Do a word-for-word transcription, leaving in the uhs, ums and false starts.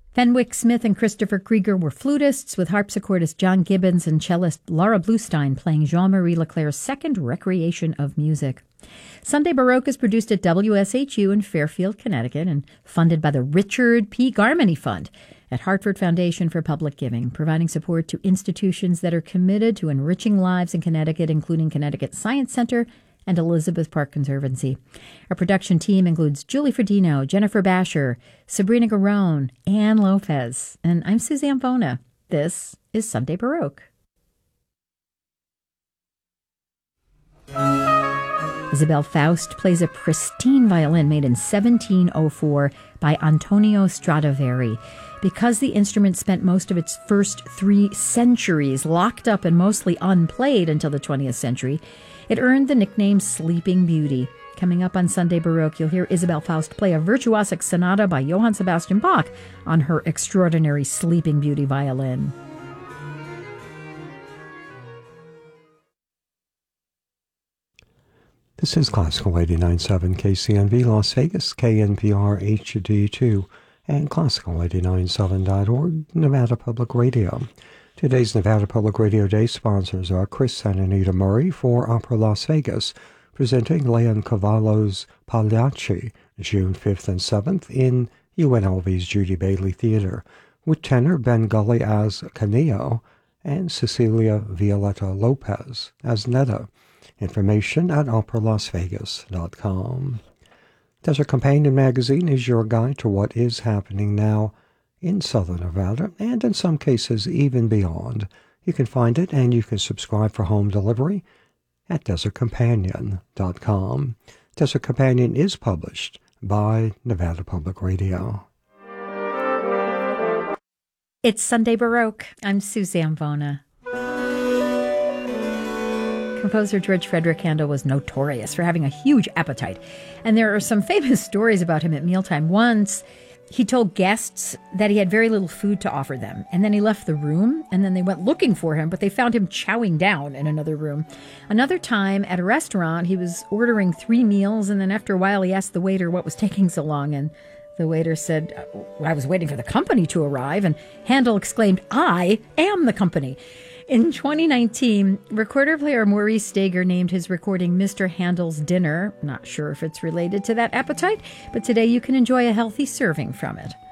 Fenwick Smith and Christopher Krieger were flutists, with harpsichordist John Gibbons and cellist Laura Bluestein playing Jean-Marie Leclerc's second Recreation of Music. Sunday Baroque is produced at W S H U in Fairfield, Connecticut, and funded by the Richard P. Garmany Fund at Hartford Foundation for Public Giving, providing support to institutions that are committed to enriching lives in Connecticut, including Connecticut Science Center and Elizabeth Park Conservancy. Our production team includes Julie Ferdino, Jennifer Basher, Sabrina Garone, Ann Lopez, and I'm Suzanne Bona. This is Sunday Baroque. Isabel Faust plays a pristine violin made in seventeen oh four by Antonio Stradivari. Because the instrument spent most of its first three centuries locked up and mostly unplayed until the twentieth century, it earned the nickname Sleeping Beauty. Coming up on Sunday Baroque, you'll hear Isabel Faust play a virtuosic sonata by Johann Sebastian Bach on her extraordinary Sleeping Beauty violin. This is Classical eighty-nine point seven K C N V Las Vegas, K N P R H D two, and Classical eighty-nine point seven dot org, Nevada Public Radio. Today's Nevada Public Radio Day sponsors are Chris and Anita Murray for Opera Las Vegas, presenting Leoncavallo's Pagliacci, June fifth and seventh in U N L V's Judy Bailey Theater, with tenor Ben Gully as Canio and Cecilia Violetta Lopez as Netta. Information at opera las vegas dot com. Desert Companion magazine is your guide to what is happening now in Southern Nevada, and in some cases even beyond. You can find it and you can subscribe for home delivery at desert companion dot com. Desert Companion is published by Nevada Public Radio. It's Sunday Baroque. I'm Suzanne Bona. Composer George Frederick Handel was notorious for having a huge appetite, and there are some famous stories about him at mealtime. Once, he told guests that he had very little food to offer them, and then he left the room, and then they went looking for him, but they found him chowing down in another room. Another time, at a restaurant, he was ordering three meals, and then after a while he asked the waiter what was taking so long, and the waiter said, "I was waiting for the company to arrive," and Handel exclaimed, "I am the company." In twenty nineteen, recorder player Maurice Stager named his recording Mister Handel's Dinner. Not sure if it's related to that appetite, but today you can enjoy a healthy serving from it.